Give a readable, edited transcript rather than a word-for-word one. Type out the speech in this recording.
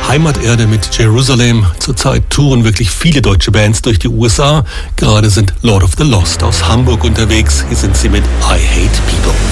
Heimaterde mit Jerusalem. Zurzeit touren wirklich viele deutsche Bands durch die USA. Gerade sind Lord of the Lost aus Hamburg unterwegs. Hier sind sie mit I Hate People.